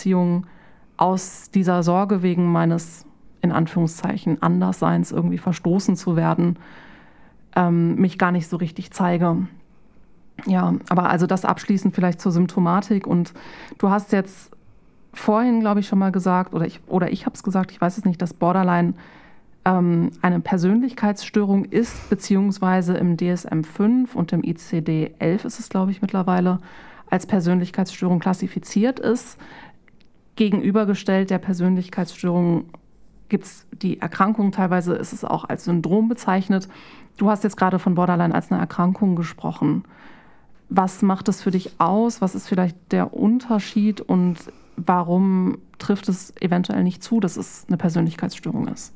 Beziehung aus dieser Sorge wegen meines, in Anführungszeichen, Andersseins irgendwie verstoßen zu werden, mich gar nicht so richtig zeige. Ja, aber also das abschließend vielleicht zur Symptomatik. Und du hast jetzt vorhin, glaube ich, schon mal gesagt, oder ich habe es gesagt, ich weiß es nicht, dass Borderline eine Persönlichkeitsstörung ist, beziehungsweise im DSM-5 und im ICD-11 ist es, glaube ich, mittlerweile als Persönlichkeitsstörung klassifiziert ist. Gegenübergestellt der Persönlichkeitsstörung gibt es die Erkrankung, teilweise ist es auch als Syndrom bezeichnet. Du hast jetzt gerade von Borderline als eine Erkrankung gesprochen. Was macht es für dich aus? Was ist vielleicht der Unterschied und warum trifft es eventuell nicht zu, dass es eine Persönlichkeitsstörung ist?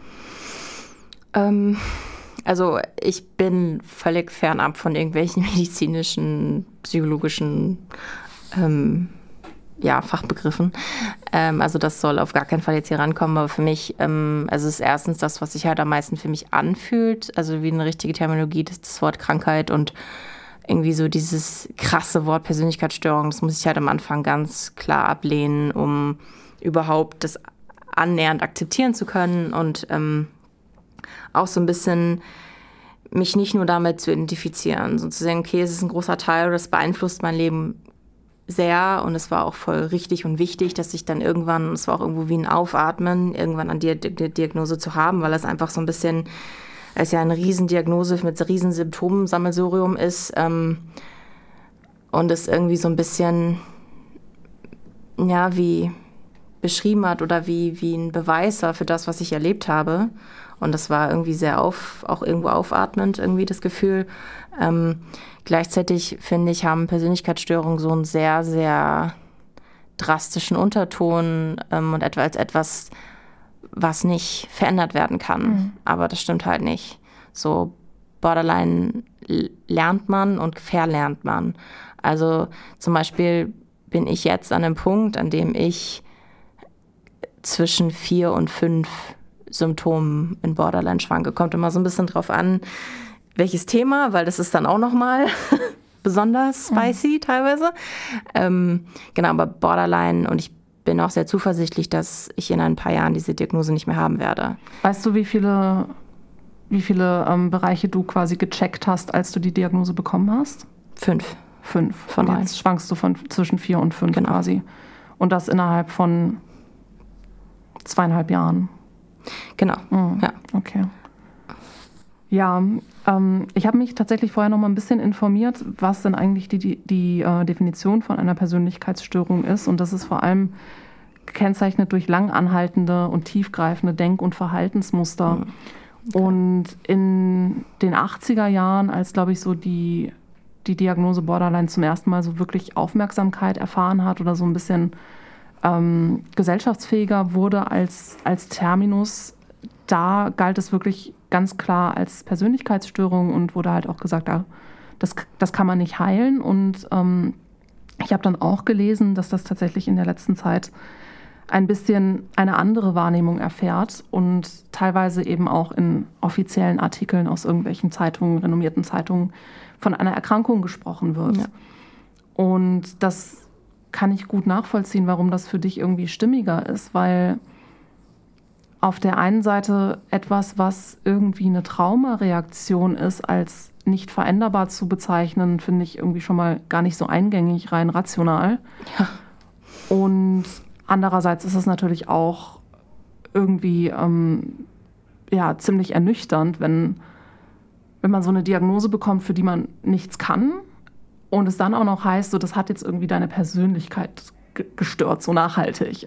Also ich bin völlig fernab von irgendwelchen medizinischen, psychologischen Fachbegriffen. Also das soll auf gar keinen Fall jetzt hier rankommen, aber für mich, also es ist erstens das, was sich halt am meisten für mich anfühlt, also wie eine richtige Terminologie, das Wort Krankheit und irgendwie so dieses krasse Wort Persönlichkeitsstörung, das muss ich halt am Anfang ganz klar ablehnen, um überhaupt das annähernd akzeptieren zu können und auch so ein bisschen mich nicht nur damit zu identifizieren, so zu sagen, okay, es ist ein großer Teil, das beeinflusst mein Leben sehr und es war auch voll richtig und wichtig, dass ich dann irgendwann, es war auch irgendwo wie ein Aufatmen, irgendwann an die Diagnose zu haben, weil es einfach so ein bisschen, es ja eine Riesendiagnose mit riesen Symptomen-Sammelsurium ist und es irgendwie so ein bisschen, ja, wie beschrieben hat oder wie ein Beweis war für das, was ich erlebt habe. Und das war irgendwie sehr auch irgendwo aufatmend, irgendwie das Gefühl. Gleichzeitig, finde ich, haben Persönlichkeitsstörungen so einen sehr, sehr drastischen Unterton und etwas, was nicht verändert werden kann. Mhm. Aber das stimmt halt nicht. So Borderline lernt man und verlernt man. Also zum Beispiel bin ich jetzt an einem Punkt, an dem ich zwischen 4 und 5 Symptomen in Borderline schwanke. Kommt immer so ein bisschen drauf an, welches Thema, weil das ist dann auch nochmal besonders spicy teilweise. Genau, aber Borderline und ich bin auch sehr zuversichtlich, dass ich in ein paar Jahren diese Diagnose nicht mehr haben werde. Weißt du, wie viele Bereiche du quasi gecheckt hast, als du die Diagnose bekommen hast? 5. 5. Von und jetzt schwankst du zwischen 4 und 5 genau. Quasi. Und das innerhalb von 2,5 Jahren. Genau, ja. Okay. Ja, ich habe mich tatsächlich vorher noch mal ein bisschen informiert, was denn eigentlich die Definition von einer Persönlichkeitsstörung ist. Und das ist vor allem gekennzeichnet durch lang anhaltende und tiefgreifende Denk- und Verhaltensmuster. Okay. Und in den 80er Jahren, als, glaube ich, so die Diagnose Borderline zum ersten Mal so wirklich Aufmerksamkeit erfahren hat oder so ein bisschen gesellschaftsfähiger wurde als Terminus, da galt es wirklich ganz klar als Persönlichkeitsstörung und wurde halt auch gesagt, das kann man nicht heilen. Und ich habe dann auch gelesen, dass das tatsächlich in der letzten Zeit ein bisschen eine andere Wahrnehmung erfährt und teilweise eben auch in offiziellen Artikeln aus irgendwelchen Zeitungen, renommierten Zeitungen, von einer Erkrankung gesprochen wird. Ja. Und das kann ich gut nachvollziehen, warum das für dich irgendwie stimmiger ist, weil auf der einen Seite etwas, was irgendwie eine Traumareaktion ist, als nicht veränderbar zu bezeichnen, finde ich irgendwie schon mal gar nicht so eingängig, rein rational. Ja. Und andererseits ist es natürlich auch irgendwie ziemlich ernüchternd, wenn man so eine Diagnose bekommt, für die man nichts kann und es dann auch noch heißt, so, das hat jetzt irgendwie deine Persönlichkeit gestört, so nachhaltig.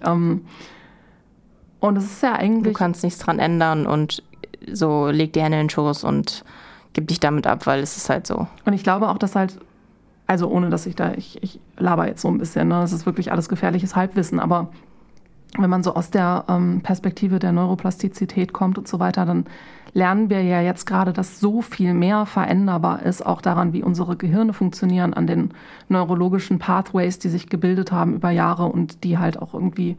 Und es ist ja eigentlich... Du kannst nichts dran ändern und so leg die Hände in den Schoß und gib dich damit ab, weil es ist halt so. Und ich glaube auch, dass halt, also ohne dass ich laber jetzt so ein bisschen, ne, das ist wirklich alles gefährliches Halbwissen, aber wenn man so aus der Perspektive der Neuroplastizität kommt und so weiter, dann lernen wir ja jetzt gerade, dass so viel mehr veränderbar ist, auch daran, wie unsere Gehirne funktionieren, an den neurologischen Pathways, die sich gebildet haben über Jahre und die halt auch irgendwie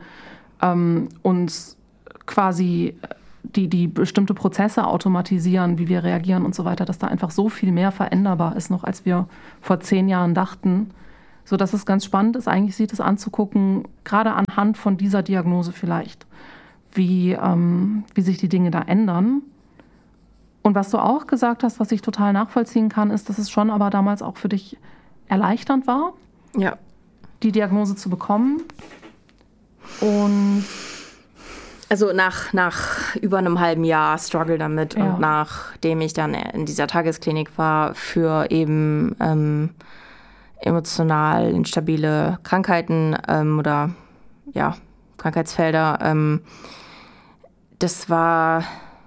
uns quasi die bestimmte Prozesse automatisieren, wie wir reagieren und so weiter, dass da einfach so viel mehr veränderbar ist, noch als wir vor 10 Jahren dachten, sodass es ganz spannend ist, eigentlich sich das anzugucken, gerade anhand von dieser Diagnose vielleicht, wie sich die Dinge da ändern. Und was du auch gesagt hast, was ich total nachvollziehen kann, ist, dass es schon aber damals auch für dich erleichternd war, Ja. die Diagnose zu bekommen. Und Also nach über einem halben Jahr Struggle damit und nachdem ich dann in dieser Tagesklinik war für eben emotional instabile Krankheiten oder ja, Krankheitsfelder, das war,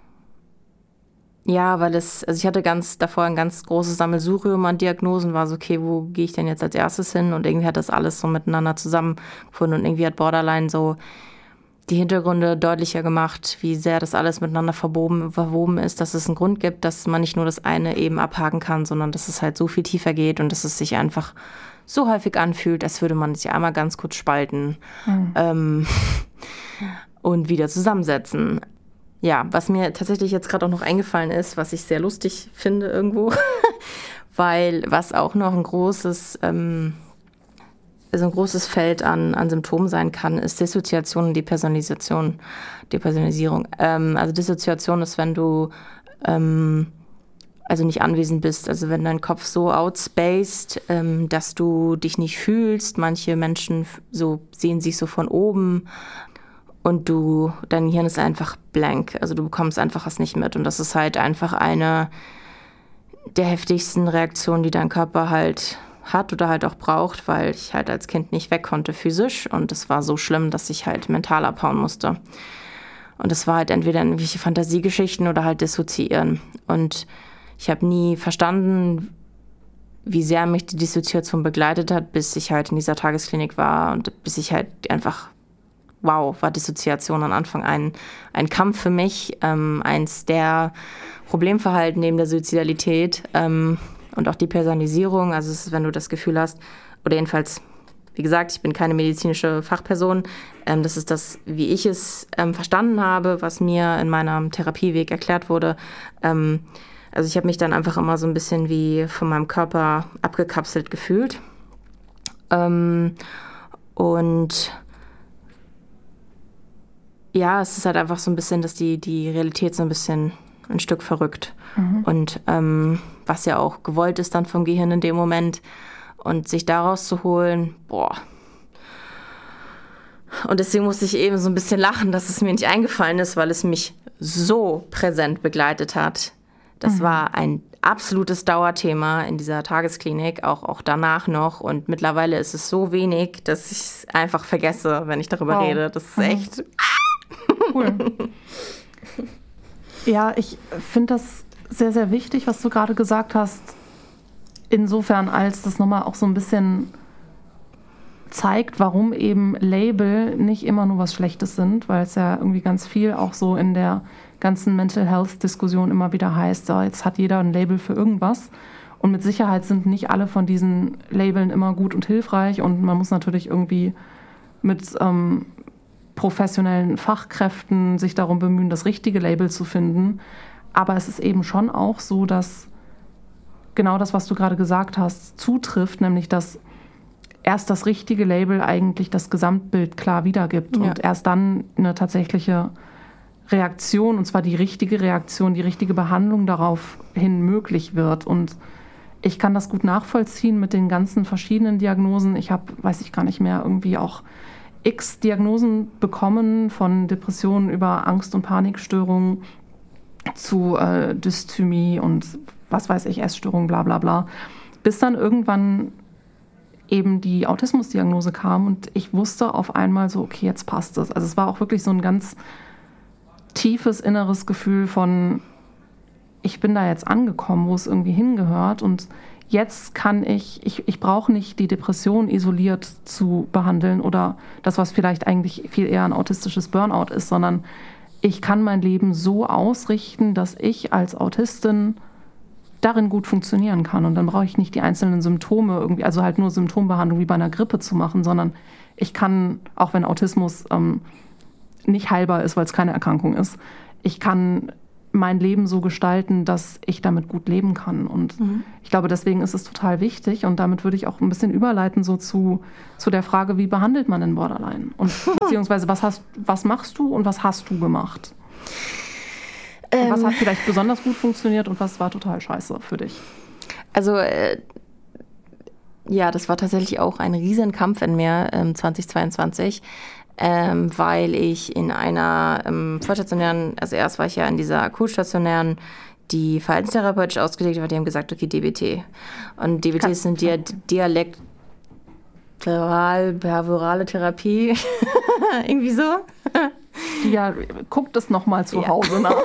ja, weil also ich hatte davor ein ganz großes Sammelsurium an Diagnosen, war so, okay, wo gehe ich denn jetzt als erstes hin? Und irgendwie hat das alles so miteinander zusammengefunden und irgendwie hat Borderline so die Hintergründe deutlicher gemacht, wie sehr das alles miteinander verwoben ist, dass es einen Grund gibt, dass man nicht nur das eine eben abhaken kann, sondern dass es halt so viel tiefer geht und dass es sich einfach so häufig anfühlt, als würde man sich einmal ganz kurz spalten und wieder zusammensetzen. Ja, was mir tatsächlich jetzt gerade auch noch eingefallen ist, was ich sehr lustig finde irgendwo, weil was auch noch ein großes Feld an Symptomen sein kann, ist Dissoziation und Depersonalisierung. Also Dissoziation ist, wenn du also nicht anwesend bist, also wenn dein Kopf so outspaced, dass du dich nicht fühlst. Manche Menschen sehen sich so von oben und dein Hirn ist einfach blank, also du bekommst einfach was nicht mit. Und das ist halt einfach eine der heftigsten Reaktionen, die dein Körper halt hat oder halt auch braucht, weil ich halt als Kind nicht weg konnte physisch und es war so schlimm, dass ich halt mental abhauen musste. Und es war halt entweder irgendwelche Fantasiegeschichten oder halt dissoziieren. Und ich habe nie verstanden, wie sehr mich die Dissoziation begleitet hat, bis ich halt in dieser Tagesklinik war und bis ich halt einfach, wow, war Dissoziation am Anfang ein Kampf für mich, eins der Problemverhalten neben der Suizidalität, und auch die Personalisierung, also es ist, wenn du das Gefühl hast, oder jedenfalls, wie gesagt, ich bin keine medizinische Fachperson, das ist das, wie ich es verstanden habe, was mir in meinem Therapieweg erklärt wurde. Also ich habe mich dann einfach immer so ein bisschen wie von meinem Körper abgekapselt gefühlt. Und ja, es ist halt einfach so ein bisschen, dass die Realität so ein Stück verrückt. Und was ja auch gewollt ist dann vom Gehirn in dem Moment und sich daraus zu holen, boah. Und deswegen musste ich eben so ein bisschen lachen, dass es mir nicht eingefallen ist, weil es mich so präsent begleitet hat. Das war ein absolutes Dauerthema in dieser Tagesklinik, auch danach noch. Und mittlerweile ist es so wenig, dass ich es einfach vergesse, wenn ich darüber rede. Das ist echt cool. Ja, ich finde das sehr, sehr wichtig, was du gerade gesagt hast. Insofern, als das nochmal auch so ein bisschen zeigt, warum eben Label nicht immer nur was Schlechtes sind, weil es ja irgendwie ganz viel auch so in der ganzen Mental Health-Diskussion immer wieder heißt, so, jetzt hat jeder ein Label für irgendwas. Und mit Sicherheit sind nicht alle von diesen Labeln immer gut und hilfreich. Und man muss natürlich irgendwie mit professionellen Fachkräften sich darum bemühen, das richtige Label zu finden. Aber es ist eben schon auch so, dass genau das, was du gerade gesagt hast, zutrifft, nämlich dass erst das richtige Label eigentlich das Gesamtbild klar wiedergibt und erst dann eine tatsächliche Reaktion, und zwar die richtige Reaktion, die richtige Behandlung daraufhin möglich wird. Und ich kann das gut nachvollziehen mit den ganzen verschiedenen Diagnosen. Ich habe, weiß ich gar nicht mehr, irgendwie auch x Diagnosen bekommen, von Depressionen über Angst- und Panikstörungen zu Dysthymie und was weiß ich, Essstörung, bla bla bla, bis dann irgendwann eben die Autismusdiagnose kam und ich wusste auf einmal so, okay, jetzt passt es. Also es war auch wirklich so ein ganz tiefes inneres Gefühl von, ich bin da jetzt angekommen, wo es irgendwie hingehört und jetzt kann ich brauche nicht die Depression isoliert zu behandeln oder das, was vielleicht eigentlich viel eher ein autistisches Burnout ist, sondern ich kann mein Leben so ausrichten, dass ich als Autistin darin gut funktionieren kann. Und dann brauche ich nicht die einzelnen Symptome irgendwie, also halt nur Symptombehandlung wie bei einer Grippe zu machen, sondern ich kann, auch wenn Autismus nicht heilbar ist, weil es keine Erkrankung ist, ich kann mein Leben so gestalten, dass ich damit gut leben kann. Und ich glaube, deswegen ist es total wichtig. Und damit würde ich auch ein bisschen überleiten so zu der Frage, wie behandelt man denn Borderline? Und beziehungsweise was machst du und was hast du gemacht? Und was hat vielleicht besonders gut funktioniert und was war total scheiße für dich? Also ja, das war tatsächlich auch ein Riesenkampf in mir 2022. Weil ich in einer vollstationären, also erst war ich ja in dieser akutstationären, die verhaltenstherapeutisch ausgelegt war, die haben gesagt, okay, DBT. Und DBT sind dialektoral-behaviorale Therapie, irgendwie so. Ja, guckt es nochmal zu Hause nach.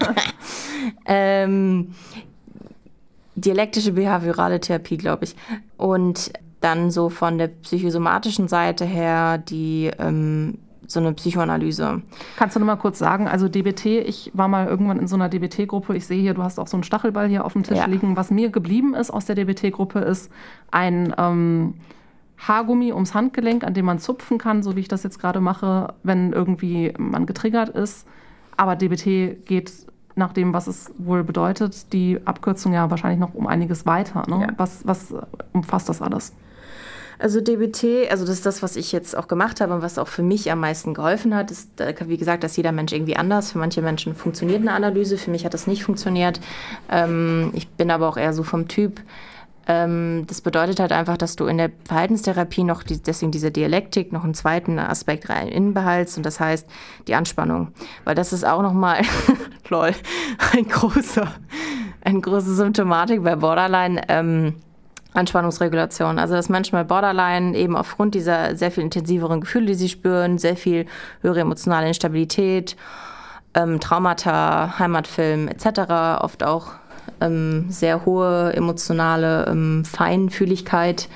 Dialektische behaviorale Therapie, glaube ich. Und dann so von der psychosomatischen Seite her so eine Psychoanalyse. Kannst du noch mal kurz sagen, also DBT, ich war mal irgendwann in so einer DBT-Gruppe, ich sehe hier, du hast auch so einen Stachelball hier auf dem Tisch liegen. Was mir geblieben ist aus der DBT-Gruppe ist ein Haargummi ums Handgelenk, an dem man zupfen kann, so wie ich das jetzt gerade mache, wenn irgendwie man getriggert ist. Aber DBT geht nach dem, was es wohl bedeutet, die Abkürzung ja wahrscheinlich noch um einiges weiter. Ne? Ja. Was umfasst das alles? Also DBT, also das ist das, was ich jetzt auch gemacht habe und was auch für mich am meisten geholfen hat, ist, wie gesagt, dass jeder Mensch irgendwie anders. Für manche Menschen funktioniert eine Analyse, für mich hat das nicht funktioniert. Ich bin aber auch eher so vom Typ. Das bedeutet halt einfach, dass du in der Verhaltenstherapie noch, deswegen diese Dialektik, noch einen zweiten Aspekt rein behaltst und das heißt die Anspannung. Weil das ist auch nochmal, eine große Symptomatik bei Borderline, Anspannungsregulation. Also dass Menschen bei Borderline eben aufgrund dieser sehr viel intensiveren Gefühle, die sie spüren, sehr viel höhere emotionale Instabilität, Traumata, Heimatfilm etc., oft auch sehr hohe emotionale Feinfühligkeit,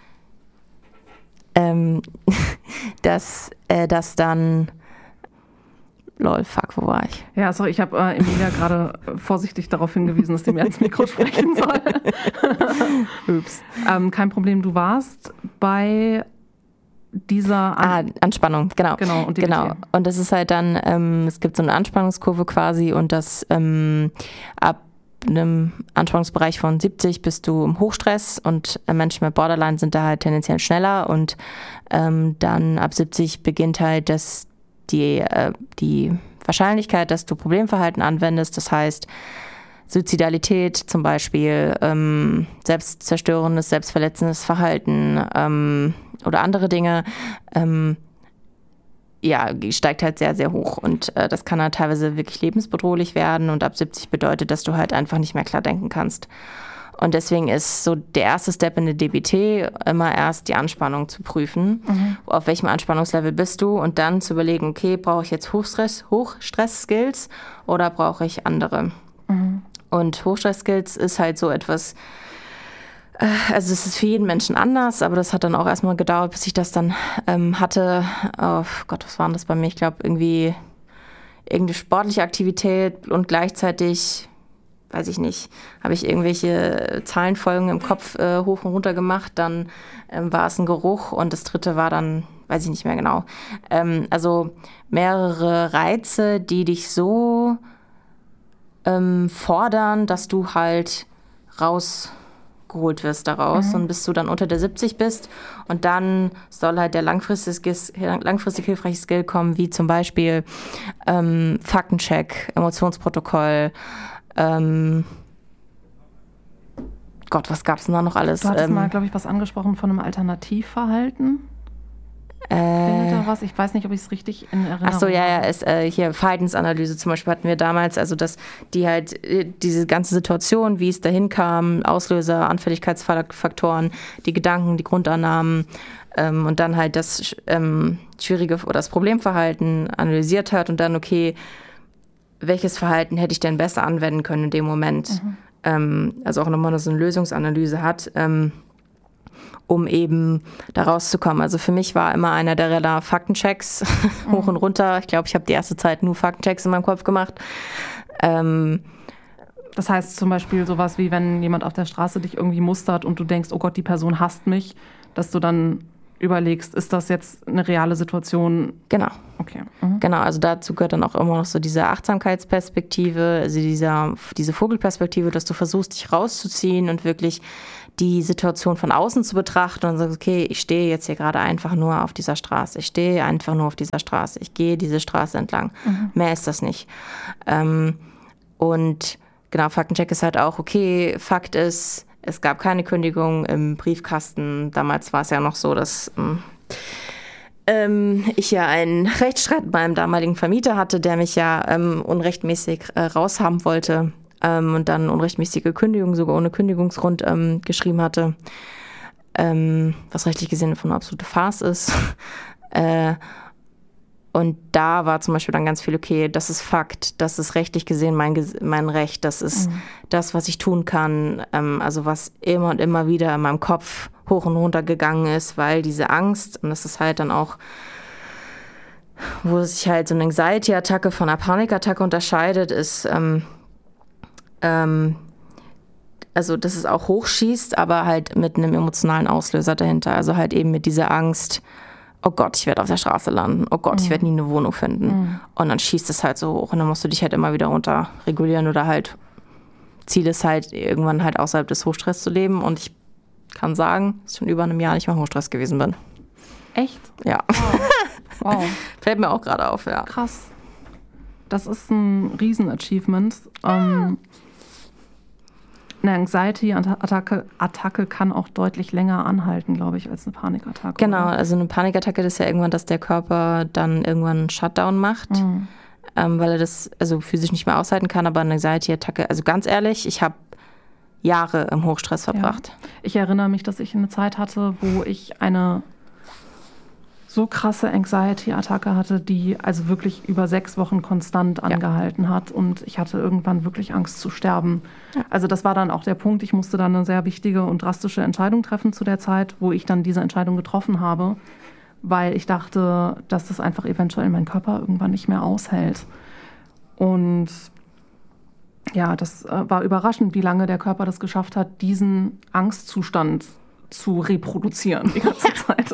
dass das dann wo war ich? Ja, sorry, ich habe Emilia gerade vorsichtig darauf hingewiesen, dass sie mir ins Mikro sprechen soll. Ups. Kein Problem, du warst bei dieser Anspannung, genau. Und genau. Und das ist halt dann, es gibt so eine Anspannungskurve quasi und das ab einem Anspannungsbereich von 70 bist du im Hochstress und Menschen mit Borderline sind da halt tendenziell schneller und dann ab 70 beginnt halt die Wahrscheinlichkeit, dass du Problemverhalten anwendest, das heißt Suizidalität zum Beispiel, selbstzerstörendes, selbstverletzendes Verhalten oder andere Dinge, steigt halt sehr, sehr hoch und das kann halt teilweise wirklich lebensbedrohlich werden und ab 70 bedeutet, dass du halt einfach nicht mehr klar denken kannst. Und deswegen ist so der erste Step in der DBT immer erst die Anspannung zu prüfen. Auf welchem Anspannungslevel bist du? Und dann zu überlegen, okay, brauche ich jetzt Hochstress-Skills oder brauche ich andere? Und Hochstress-Skills ist halt so etwas, also es ist für jeden Menschen anders, aber das hat dann auch erstmal gedauert, bis ich das dann hatte. Oh Gott, was war denn das bei mir? Ich glaube, irgendeine sportliche Aktivität und gleichzeitig weiß ich nicht, habe ich irgendwelche Zahlenfolgen im Kopf hoch und runter gemacht, dann war es ein Geruch und das dritte war dann, weiß ich nicht mehr genau. Also mehrere Reize, die dich so fordern, dass du halt rausgeholt wirst daraus und bis du dann unter der 70 bist und dann soll halt der langfristig hilfreiche Skill kommen, wie zum Beispiel Faktencheck, Emotionsprotokoll, Gott, was gab es denn da noch alles? Du hattest mal, glaube ich, was angesprochen von einem Alternativverhalten. Findet da was? Ich weiß nicht, ob ich es richtig in Erinnerung habe. Ach so, ja, ist hier Verhaltensanalyse zum Beispiel hatten wir damals, also dass die halt diese ganze Situation, wie es dahin kam, Auslöser, Anfälligkeitsfaktoren, die Gedanken, die Grundannahmen und dann halt das schwierige oder das Problemverhalten analysiert hat und dann, okay, welches Verhalten hätte ich denn besser anwenden können in dem Moment? Also auch nochmal so eine Lösungsanalyse hat, um eben da rauszukommen. Also für mich war immer einer der Radar Faktenchecks hoch und runter. Ich glaube, ich habe die erste Zeit nur Faktenchecks in meinem Kopf gemacht. Das heißt zum Beispiel sowas wie, wenn jemand auf der Straße dich irgendwie mustert und du denkst, oh Gott, die Person hasst mich, dass du dann überlegst, ist das jetzt eine reale Situation? Genau. Okay. Genau, also dazu gehört dann auch immer noch so diese Achtsamkeitsperspektive, also diese Vogelperspektive, dass du versuchst, dich rauszuziehen und wirklich die Situation von außen zu betrachten und sagst, okay, ich stehe jetzt hier gerade einfach nur auf dieser Straße. Ich stehe einfach nur auf dieser Straße. Ich gehe diese Straße entlang. Mehr ist das nicht. Und genau, Faktencheck ist halt auch, okay, Fakt ist, es gab keine Kündigung im Briefkasten. Damals war es ja noch so, dass ich ja einen Rechtsstreit mit meinem damaligen Vermieter hatte, der mich ja unrechtmäßig raushaben wollte und dann unrechtmäßige Kündigung, sogar ohne Kündigungsgrund geschrieben hatte, was rechtlich gesehen von einer absolute Farce ist. Und da war zum Beispiel dann ganz viel, okay, das ist Fakt, das ist rechtlich gesehen mein Recht, das ist das, was ich tun kann, also was immer und immer wieder in meinem Kopf hoch und runter gegangen ist, weil diese Angst, und das ist halt dann auch, wo sich halt so eine Anxiety-Attacke von einer Panikattacke unterscheidet, ist, also dass es auch hochschießt, aber halt mit einem emotionalen Auslöser dahinter, also halt eben mit dieser Angst, oh Gott, ich werde auf der Straße landen, oh Gott, ich werde nie eine Wohnung finden. Und dann schießt es halt so hoch und dann musst du dich halt immer wieder runter regulieren oder halt, Ziel ist halt, irgendwann halt außerhalb des Hochstress zu leben und ich kann sagen, dass ich schon über einem Jahr nicht mehr Hochstress gewesen bin. Echt? Ja. Wow. Fällt mir auch gerade auf, ja. Krass. Das ist ein Riesen-Achievement. Eine Anxiety-Attacke kann auch deutlich länger anhalten, glaube ich, als eine Panikattacke. Genau, oder? also eine Panikattacke ist ja irgendwann, dass der Körper dann irgendwann einen Shutdown macht, weil er das also physisch nicht mehr aushalten kann. Aber eine Anxiety-Attacke, also ganz ehrlich, ich habe Jahre im Hochstress verbracht. Ja. Ich erinnere mich, dass ich eine Zeit hatte, wo ich eine so krasse Anxiety-Attacke hatte, die also wirklich über 6 Wochen konstant angehalten hat. Und ich hatte irgendwann wirklich Angst zu sterben. Ja. Also das war dann auch der Punkt. Ich musste dann eine sehr wichtige und drastische Entscheidung treffen zu der Zeit, wo ich dann diese Entscheidung getroffen habe, weil ich dachte, dass das einfach eventuell mein Körper irgendwann nicht mehr aushält. Und ja, das war überraschend, wie lange der Körper das geschafft hat, diesen Angstzustand zu reproduzieren die ganze Zeit.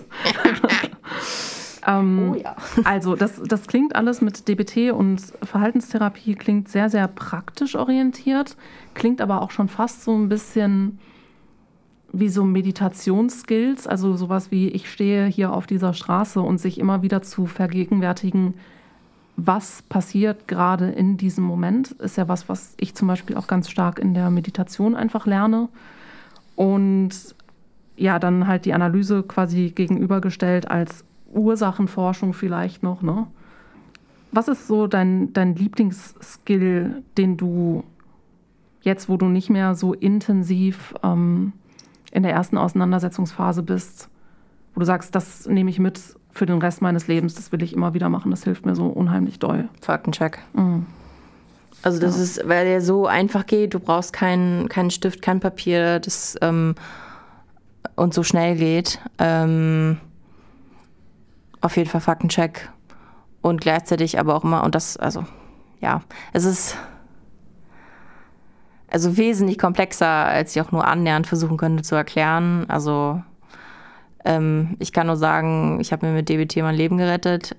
Oh ja. Also das klingt alles mit DBT und Verhaltenstherapie, klingt sehr, sehr praktisch orientiert, klingt aber auch schon fast so ein bisschen wie so Meditationsskills, also sowas wie, ich stehe hier auf dieser Straße und sich immer wieder zu vergegenwärtigen, was passiert gerade in diesem Moment, ist ja was ich zum Beispiel auch ganz stark in der Meditation einfach lerne. Und ja, dann halt die Analyse quasi gegenübergestellt als Ursachenforschung vielleicht noch, ne? Was ist so dein Lieblingsskill, den du jetzt, wo du nicht mehr so intensiv in der ersten Auseinandersetzungsphase bist, wo du sagst, das nehme ich mit für den Rest meines Lebens, das will ich immer wieder machen, das hilft mir so unheimlich doll. Faktencheck. Also das ist, weil der so einfach geht, du brauchst keinen Stift, kein Papier, das und so schnell geht. Auf jeden Fall Faktencheck. Und gleichzeitig aber auch immer, und das, also, ja, es ist also wesentlich komplexer, als ich auch nur annähernd versuchen könnte zu erklären. Also, ich kann nur sagen, ich habe mir mit DBT mein Leben gerettet.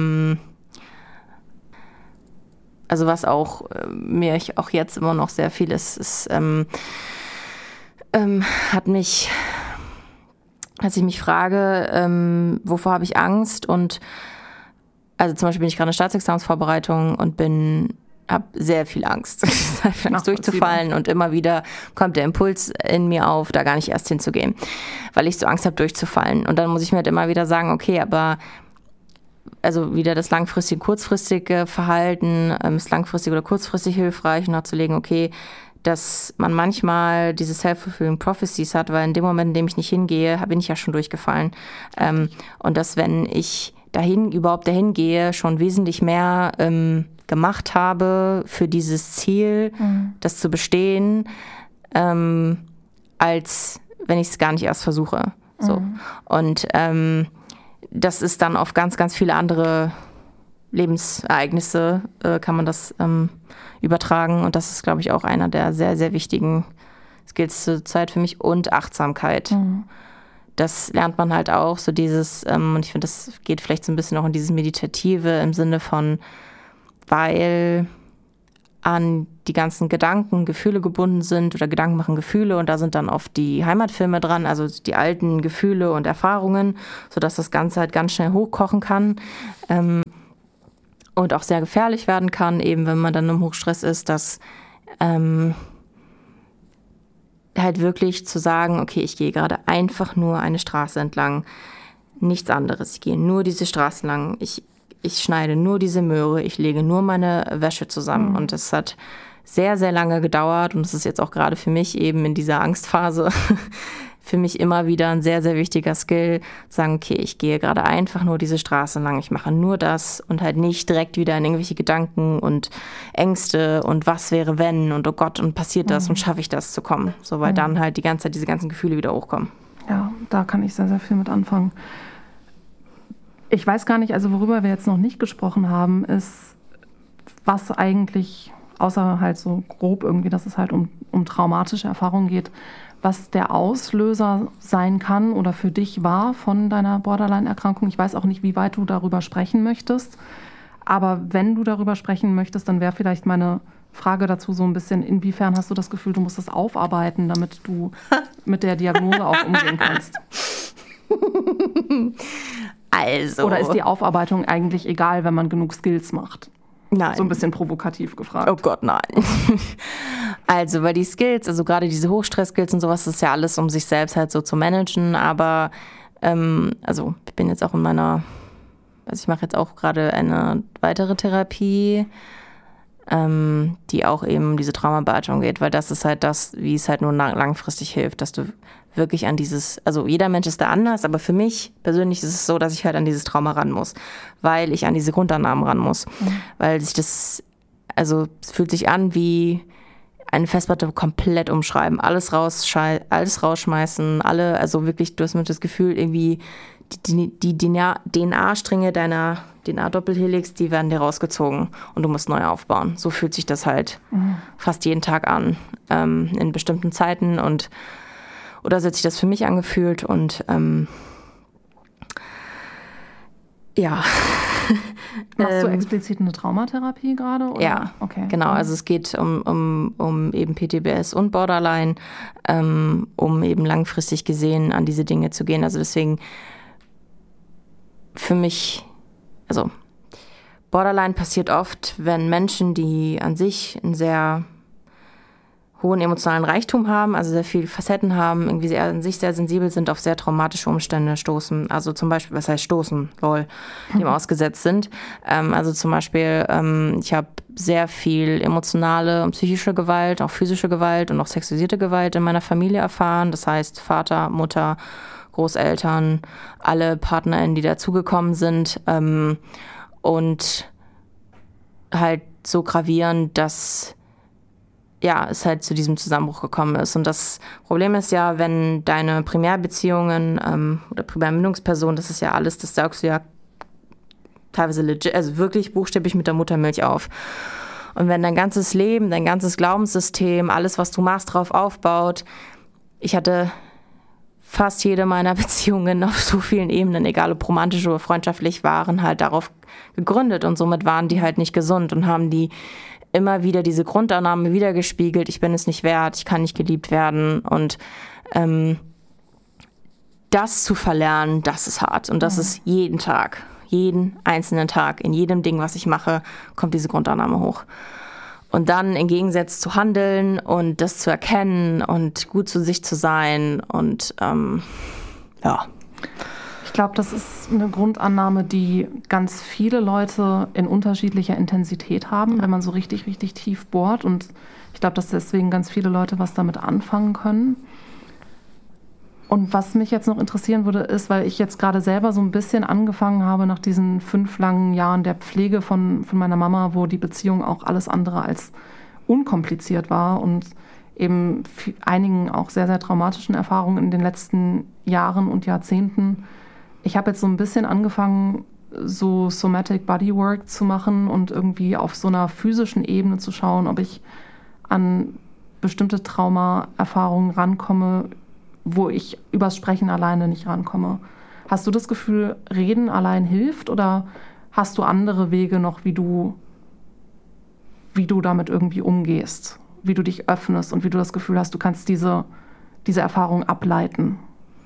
Also was auch mir auch jetzt immer noch sehr viel ist hat mich, als ich mich frage, wovor habe ich Angst, und also zum Beispiel bin ich gerade in der Staatsexamensvorbereitung und habe sehr viel Angst, Angst durchzufallen, und immer wieder kommt der Impuls in mir auf, da gar nicht erst hinzugehen, weil ich so Angst habe, durchzufallen. Und dann muss ich mir halt immer wieder sagen, okay, aber also wieder das langfristige, kurzfristige Verhalten, ist langfristig oder kurzfristig hilfreich, und nachzulegen, okay, dass man manchmal diese self-fulfilling prophecies hat, weil in dem Moment, in dem ich nicht hingehe, bin ich ja schon durchgefallen. Und dass, wenn ich überhaupt dahin gehe, schon wesentlich mehr gemacht habe für dieses Ziel, das zu bestehen, als wenn ich es gar nicht erst versuche. So. Und das ist dann auf ganz, ganz viele andere Lebensereignisse kann man das übertragen. Und das ist, glaube ich, auch einer der sehr, sehr wichtigen Skills zur Zeit für mich. Und Achtsamkeit. das lernt man halt auch, so dieses, und ich finde, das geht vielleicht so ein bisschen auch in dieses Meditative im Sinne von, weil an die ganzen Gedanken, Gefühle gebunden sind oder Gedanken machen Gefühle und da sind dann oft die Heimatfilme dran, also die alten Gefühle und Erfahrungen, sodass das Ganze halt ganz schnell hochkochen kann und auch sehr gefährlich werden kann, eben wenn man dann im Hochstress ist, dass halt wirklich zu sagen, okay, ich gehe gerade einfach nur eine Straße entlang, nichts anderes, ich gehe nur diese Straße lang, ich schneide nur diese Möhre, ich lege nur meine Wäsche zusammen. Und es hat sehr, sehr lange gedauert und es ist jetzt auch gerade für mich eben in dieser Angstphase für mich immer wieder ein sehr, sehr wichtiger Skill, zu sagen, okay, ich gehe gerade einfach nur diese Straße lang, ich mache nur das und halt nicht direkt wieder in irgendwelche Gedanken und Ängste und was wäre wenn und oh Gott und passiert das und schaffe ich das zu kommen. So, weil dann halt die ganze Zeit diese ganzen Gefühle wieder hochkommen. Ja, da kann ich sehr, sehr viel mit anfangen. Ich weiß gar nicht, also worüber wir jetzt noch nicht gesprochen haben, ist, was eigentlich, außer halt so grob irgendwie, dass es halt um traumatische Erfahrungen geht, was der Auslöser sein kann oder für dich war von deiner Borderline-Erkrankung. Ich weiß auch nicht, wie weit du darüber sprechen möchtest, aber wenn du darüber sprechen möchtest, dann wäre vielleicht meine Frage dazu so ein bisschen, inwiefern hast du das Gefühl, du musst das aufarbeiten, damit du mit der Diagnose auch umgehen kannst? Also. Oder ist die Aufarbeitung eigentlich egal, wenn man genug Skills macht? Nein. So ein bisschen provokativ gefragt. Oh Gott, nein. Also, weil die Skills, also gerade diese Hochstress-Skills und sowas, das ist ja alles, um sich selbst halt so zu managen. Aber, also ich bin jetzt auch ich mache jetzt auch gerade eine weitere Therapie, die auch eben um diese Traumabearbeitung geht, weil das ist halt das, wie es halt nur langfristig hilft, dass du wirklich an also jeder Mensch ist da anders, aber für mich persönlich ist es so, dass ich halt an dieses Trauma ran muss, weil ich an diese Grundannahmen ran muss, weil es fühlt sich an wie eine Festplatte komplett umschreiben, alles rausschmeißen, also wirklich, du hast mit das Gefühl, irgendwie die DNA-Stränge deiner DNA-Doppelhelix, die werden dir rausgezogen und du musst neu aufbauen. So fühlt sich das halt fast jeden Tag an, in bestimmten Zeiten oder so hat sich das für mich angefühlt und ja. Machst du explizit eine Traumatherapie gerade? Oder? Ja, okay. Genau. Also es geht um eben PTBS und Borderline, um eben langfristig gesehen an diese Dinge zu gehen. Also deswegen für mich, also Borderline passiert oft, wenn Menschen, die an sich einen sehr hohen emotionalen Reichtum haben, also sehr viele Facetten haben, irgendwie sehr, an sich sehr sensibel sind, auf sehr traumatische Umstände stoßen. Also zum Beispiel, was heißt stoßen? Dem ausgesetzt sind. Also zum Beispiel, ich habe sehr viel emotionale und psychische Gewalt, auch physische Gewalt und auch sexualisierte Gewalt in meiner Familie erfahren. Das heißt Vater, Mutter, Großeltern, alle PartnerInnen, die dazugekommen sind. Und halt so gravierend, dass es halt zu diesem Zusammenbruch gekommen ist. Und das Problem ist ja, wenn deine Primärbeziehungen oder Primärbindungsperson, das ist ja alles, das saugst du ja teilweise legit, also wirklich buchstäblich mit der Muttermilch auf. Und wenn dein ganzes Leben, dein ganzes Glaubenssystem, alles, was du machst, drauf aufbaut, ich hatte fast jede meiner Beziehungen auf so vielen Ebenen, egal ob romantisch oder freundschaftlich, waren halt darauf gegründet und somit waren die halt nicht gesund und haben die immer wieder diese Grundannahme wiedergespiegelt, ich bin es nicht wert, ich kann nicht geliebt werden und das zu verlernen, das ist hart und das ist jeden Tag, jeden einzelnen Tag, in jedem Ding, was ich mache, kommt diese Grundannahme hoch. Und dann im Gegensatz zu handeln und das zu erkennen und gut zu sich zu sein und ja. Ich glaube, das ist eine Grundannahme, die ganz viele Leute in unterschiedlicher Intensität haben, wenn man so richtig, richtig tief bohrt. Und ich glaube, dass deswegen ganz viele Leute was damit anfangen können. Und was mich jetzt noch interessieren würde, ist, weil ich jetzt gerade selber so ein bisschen angefangen habe nach diesen 5 langen Jahren der Pflege von meiner Mama, wo die Beziehung auch alles andere als unkompliziert war und eben einigen auch sehr, sehr traumatischen Erfahrungen in den letzten Jahren und Jahrzehnten. Ich habe jetzt so ein bisschen angefangen, so Somatic Bodywork zu machen und irgendwie auf so einer physischen Ebene zu schauen, ob ich an bestimmte Traumaerfahrungen rankomme, wo ich übers Sprechen alleine nicht rankomme. Hast du das Gefühl, Reden allein hilft oder hast du andere Wege noch, wie du damit irgendwie umgehst, wie du dich öffnest und wie du das Gefühl hast, du kannst diese Erfahrung ableiten?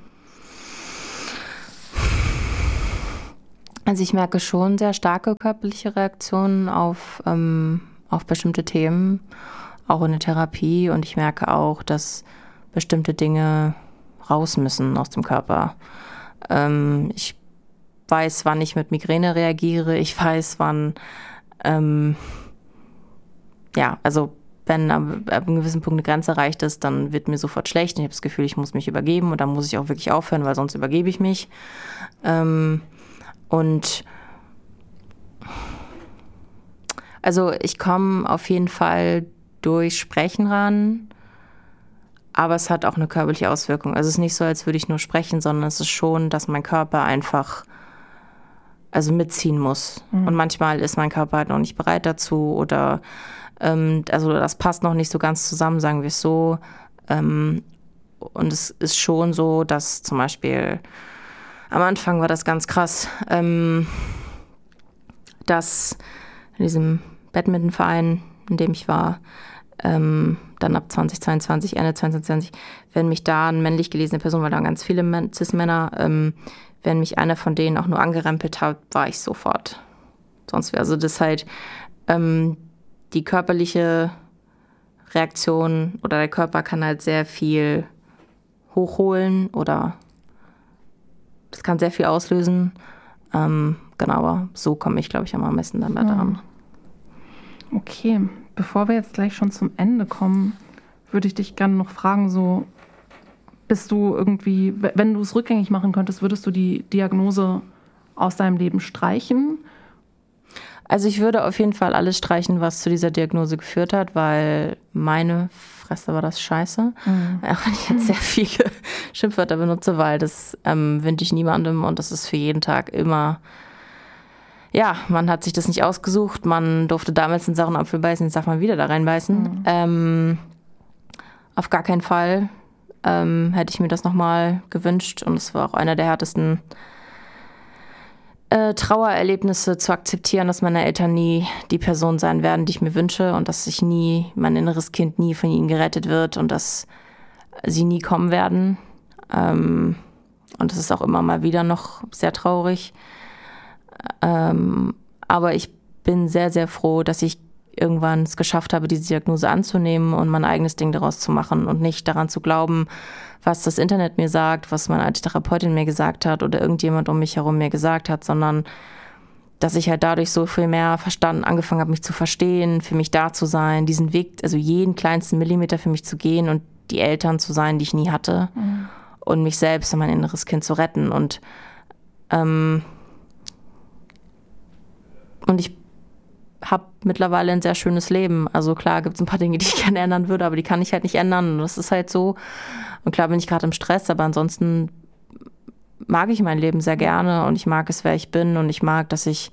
Also ich merke schon sehr starke körperliche Reaktionen auf bestimmte Themen, auch in der Therapie. Und ich merke auch, dass bestimmte Dinge raus müssen aus dem Körper. Ich weiß, wann ich mit Migräne reagiere. Ich weiß, wann, also wenn ab einem gewissen Punkt eine Grenze erreicht ist, dann wird mir sofort schlecht. Ich habe das Gefühl, ich muss mich übergeben und dann muss ich auch wirklich aufhören, weil sonst übergebe ich mich. Und also ich komme auf jeden Fall durch Sprechen ran, aber es hat auch eine körperliche Auswirkung. Also es ist nicht so, als würde ich nur sprechen, sondern es ist schon, dass mein Körper einfach mitziehen muss. Und manchmal ist mein Körper halt noch nicht bereit dazu oder das passt noch nicht so ganz zusammen, sagen wir es so. Und es ist schon so, dass zum Beispiel am Anfang war das ganz krass, dass in diesem Badmintonverein, in dem ich war, dann ab 2022, Ende 2020, wenn mich da eine männlich gelesene Person, weil da waren ganz viele Cis-Männer, wenn mich einer von denen auch nur angerempelt hat, war ich sofort. Sonst wäre das halt die körperliche Reaktion oder der Körper kann halt sehr viel hochholen oder das kann sehr viel auslösen. Genau, aber so komme ich, glaube ich, am besten dann daran. Okay, bevor wir jetzt gleich schon zum Ende kommen, würde ich dich gerne noch fragen, so bist du irgendwie, wenn du es rückgängig machen könntest, würdest du die Diagnose aus deinem Leben streichen? Also ich würde auf jeden Fall alles streichen, was zu dieser Diagnose geführt hat, weil meine Fresse war das scheiße. Auch wenn ich jetzt sehr viele Schimpfwörter benutze, weil das wünsche ich niemandem und das ist für jeden Tag immer, ja, man hat sich das nicht ausgesucht, man durfte damals in sauren Apfel beißen, jetzt darf man wieder da reinbeißen. Auf gar keinen Fall hätte ich mir das nochmal gewünscht und es war auch einer der härtesten Trauererlebnisse zu akzeptieren, dass meine Eltern nie die Person sein werden, die ich mir wünsche und dass mein inneres Kind nie von ihnen gerettet wird und dass sie nie kommen werden. Und das ist auch immer mal wieder noch sehr traurig. Aber ich bin sehr, sehr froh, dass ich irgendwann es geschafft habe, diese Diagnose anzunehmen und mein eigenes Ding daraus zu machen und nicht daran zu glauben, was das Internet mir sagt, was meine alte Therapeutin mir gesagt hat oder irgendjemand um mich herum mir gesagt hat, sondern dass ich halt dadurch so viel mehr angefangen habe, mich zu verstehen, für mich da zu sein, diesen Weg, also jeden kleinsten Millimeter für mich zu gehen und die Eltern zu sein, die ich nie hatte und mich selbst und mein inneres Kind zu retten und ich habe mittlerweile ein sehr schönes Leben. Also klar gibt es ein paar Dinge, die ich gerne ändern würde, aber die kann ich halt nicht ändern. Und das ist halt so. Und klar bin ich gerade im Stress, aber ansonsten mag ich mein Leben sehr gerne und ich mag es, wer ich bin und ich mag, dass ich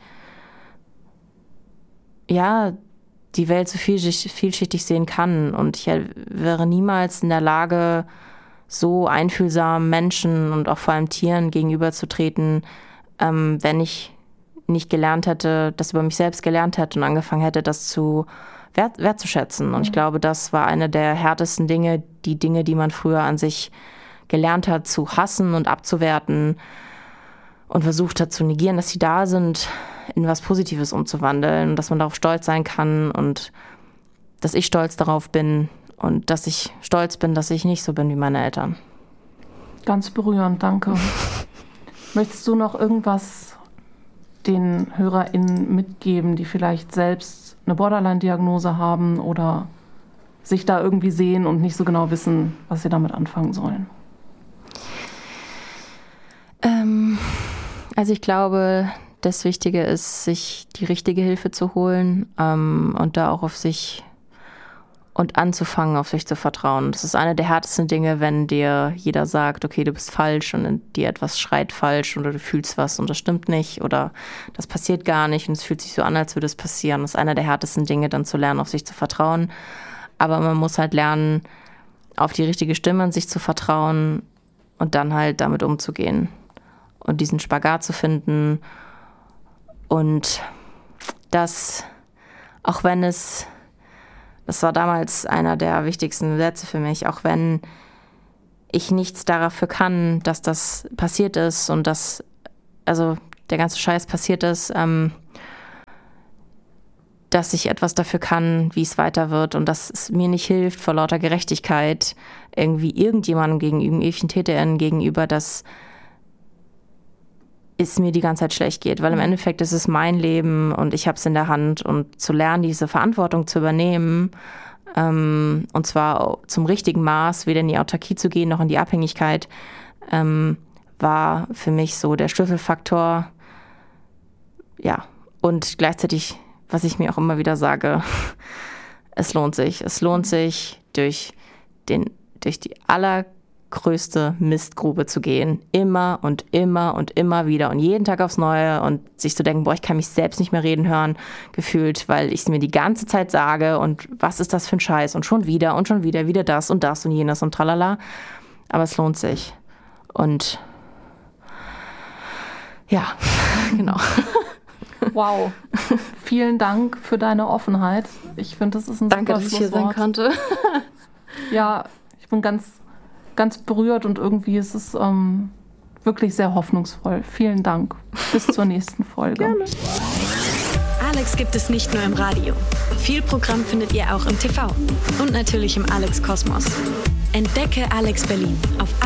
die Welt so vielschichtig sehen kann. Und ich wäre niemals in der Lage, so einfühlsam Menschen und auch vor allem Tieren gegenüberzutreten, wenn ich nicht gelernt hätte, das über mich selbst gelernt hätte und angefangen hätte, das wertzuschätzen. Und ich glaube, das war eine der härtesten Dinge, die man früher an sich gelernt hat, zu hassen und abzuwerten und versucht hat zu negieren, dass sie da sind, in was Positives umzuwandeln und dass man darauf stolz sein kann und dass ich stolz darauf bin und dass ich stolz bin, dass ich nicht so bin wie meine Eltern. Ganz berührend, danke. Möchtest du noch irgendwas den HörerInnen mitgeben, die vielleicht selbst eine Borderline-Diagnose haben oder sich da irgendwie sehen und nicht so genau wissen, was sie damit anfangen sollen? Also ich glaube, das Wichtige ist, sich die richtige Hilfe zu holen und da auch auf sich und anzufangen, auf sich zu vertrauen. Das ist eine der härtesten Dinge, wenn dir jeder sagt, okay, du bist falsch und in dir etwas schreit falsch oder du fühlst was und das stimmt nicht oder das passiert gar nicht und es fühlt sich so an, als würde es passieren. Das ist einer der härtesten Dinge, dann zu lernen, auf sich zu vertrauen. Aber man muss halt lernen, auf die richtige Stimme in sich zu vertrauen und dann halt damit umzugehen und diesen Spagat zu finden. Und das, auch wenn das war damals einer der wichtigsten Sätze für mich, auch wenn ich nichts dafür kann, dass das passiert ist und dass, also der ganze Scheiß passiert ist, dass ich etwas dafür kann, wie es weiter wird und dass es mir nicht hilft, vor lauter Gerechtigkeit irgendwie irgendjemandem gegenüber, irgendwelchen TäterInnen gegenüber, dass es mir die ganze Zeit schlecht geht, weil im Endeffekt ist es mein Leben und ich habe es in der Hand und zu lernen, diese Verantwortung zu übernehmen, und zwar zum richtigen Maß, weder in die Autarkie zu gehen, noch in die Abhängigkeit, war für mich so der Schlüsselfaktor. Ja, und gleichzeitig, was ich mir auch immer wieder sage, es lohnt sich. Es lohnt sich, durch die allergrößte Mistgrube zu gehen. Immer und immer und immer wieder und jeden Tag aufs Neue und sich zu denken, boah, ich kann mich selbst nicht mehr reden hören, gefühlt, weil ich es mir die ganze Zeit sage und was ist das für ein Scheiß und schon wieder, wieder das und jenes und tralala. Aber es lohnt sich. Und ja, genau. Wow. Vielen Dank für deine Offenheit. Ich finde, das ist ein Danke, super dass ich hier sein Schlusswort. konnte. Ja, ich bin ganz, ganz berührt und irgendwie ist es wirklich sehr hoffnungsvoll. Vielen Dank. Bis zur nächsten Folge. Gerne. Alex gibt es nicht nur im Radio. Viel Programm findet ihr auch im TV und natürlich im Alex Kosmos. Entdecke Alex Berlin auf